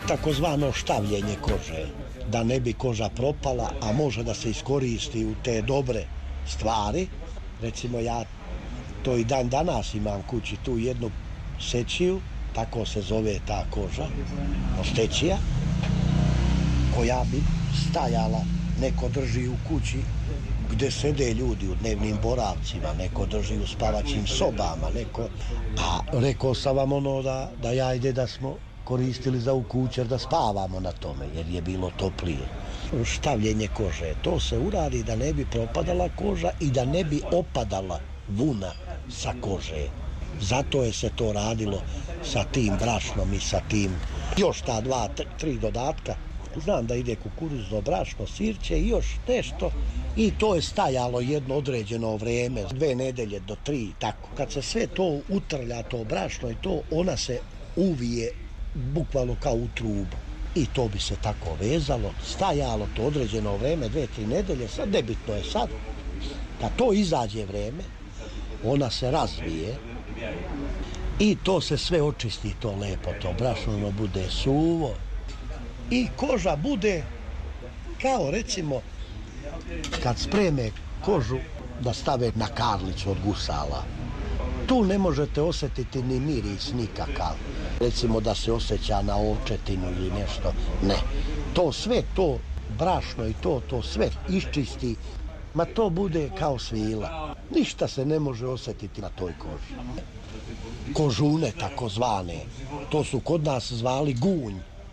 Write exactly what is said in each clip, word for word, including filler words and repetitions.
takozvano štavljenje kože, da ne bi koža propala, a može da se iskoristi u te dobre stvari. Recimo ja to i dan danas imam kući tu jednu sečiju, tako se zove ta koža, oštečija, koja bi stajala, neko drži u kući gde sede ljudi u dnevnim boravcima, neko drži u spavaćim sobama, neko... A rekao sam vam ono da, da ja ide da smo koristili za u kućer da spavamo na tome, jer je bilo toplije. Štavljenje kože, to se uradi da ne bi propadala koža i da ne bi opadala vuna sa kože. Zato je se to radilo sa tim brašnom i sa tim još ta dva, tri dodatka. Znam da ide kukuruzno brašno, sirće i još nešto. I to je stajalo jedno određeno vrijeme, dve nedelje do tri, tako. Kad se sve to utrlja, to brašno i to, ona se uvije bukvalno kao u trubu. I to bi se tako vezalo, stajalo to određeno vrijeme, dve, tri nedelje, sad nebitno je sad. Kad to izađe vrijeme, ona se razvije i to se sve očisti, to lepo, to brašno, ono bude suvo i koža bude kao recimo kad spreme kožu da stave na karlicu od gusala. Tu ne možete osjetiti ni miris nikakav. Recimo da se osjeća na ovčetinu ili nešto. Ne. To sve, to brašno i to, to sve iščisti. Ma to bude kao svila. Ništa se ne može osjetiti na toj koži. Kožune takozvane. To su kod nas zvali gunj.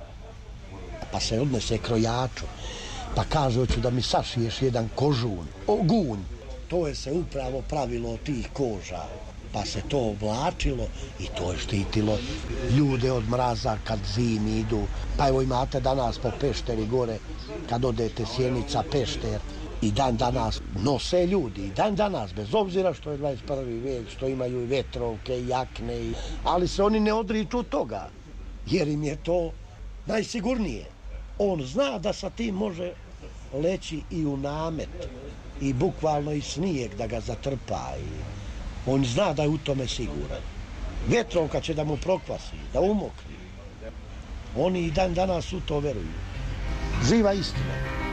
Pa se odnese krojaču. Pa kaže, hoću da mi sašiješ jedan kožun. O, gunj. To je se upravo pravilo od tih koža. Pa se to oblačilo i to je štitilo ljude od mraza kad zimi idu. Pa evo imate danas po Pešteri gore, kad odete Sjenica, Pešter, i dan danas nose ljudi, i dan danas, bez obzira što je dvadeset prvi vijek, što imaju i vetrovke i jakne, i... ali se oni ne odriču toga, jer im je to najsigurnije. On zna da sa tim može leći i u namet, i bukvalno i snijeg da ga zatrpa, i... on zna da je u tome siguran. Vetrovka će da mu prokvasi, da umokri. Oni i dan danas u to veruju. Živa istina.